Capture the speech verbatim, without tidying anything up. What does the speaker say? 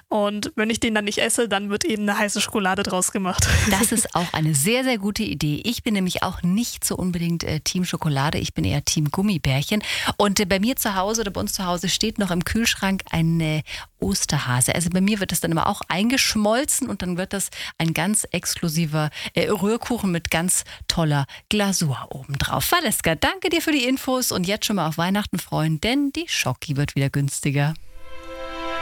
Und wenn ich den dann nicht esse, dann wird eben eine heiße Schokolade draus gemacht. Das ist auch eine sehr, sehr gute Idee. Ich bin nämlich auch nicht so unbedingt äh, Team Schokolade, ich bin eher Team Gummibärchen. Und äh, bei mir zu Hause oder bei uns zu Hause steht noch im Kühlschrank ein äh, Osterhase. Also bei mir wird das dann immer auch eingeschmolzen und dann wird das ein ganz exklusiver äh, Rührkuchen mit ganz toller Glasur obendrauf. Valeska, danke dir für die Infos und jetzt schon mal auf Weihnachten freuen, denn die Schoki wird wieder günstiger.